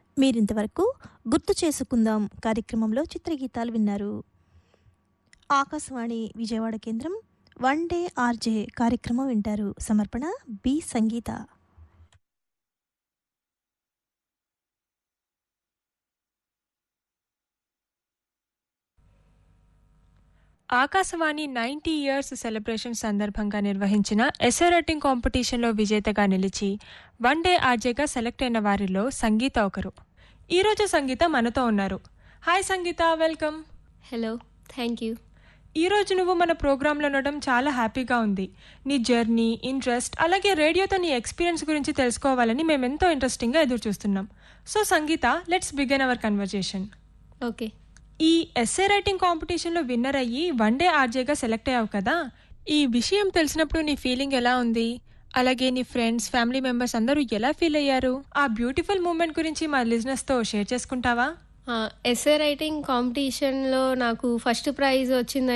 మీరింతవరకు గుర్తు చేసుకుందాం కార్యక్రమంలో చిత్రగీతాలు విన్నారు. ఆకాశవాణి విజయవాడ కేంద్రం వన్ డే ఆర్జే కార్యక్రమం వింటారు. సమర్పణ బి సంగీత. ఆకాశవాణి 90 ఇయర్స్ సెలబ్రేషన్ సందర్భంగా నిర్వహించిన ఎస్సే రైటింగ్ కాంపిటీషన్లో విజేతగా నిలిచి వన్ డే ఆర్జేగా సెలెక్ట్ అయిన వారిలో సంగీత ఒకరు. ఈరోజు సంగీత మనతో ఉన్నారు. Hi Sangeetha, welcome. Hello, thank you. ఈరోజు నువ్వు మన ప్రోగ్రాంలో ఉండడం చాలా హ్యాపీగా ఉంది. నీ జర్నీ, ఇంట్రెస్ట్, అలాగే రేడియోతో నీ ఎక్స్పీరియన్స్ గురించి తెలుసుకోవాలని మేమెంతో ఇంట్రెస్టింగ్గా ఎదురు చూస్తున్నాం. So Sangeetha, let's begin our conversation. Okay. ఈ ఎస్సే రైటింగ్ కాంపిటీషన్లో విన్నర్ అయ్యి వన్ డే ఆర్జేగా సెలెక్ట్ అయ్యావు కదా, ఈ విషయం తెలిసినప్పుడు నీ ఫీలింగ్ ఎలా ఉంది? అలాగే నీ ఫ్రెండ్స్, ఫ్యామిలీ మెంబర్స్ అందరూ ఎలా ఫీల్ అయ్యారు? ఆ బ్యూటిఫుల్ మూమెంట్ గురించి మా లిజనర్స్తో షేర్ చేసుకుంటావా? ఎస్సే రైటింగ్ కాంపిటీషన్లో నాకు ఫస్ట్ ప్రైజ్ వచ్చిందని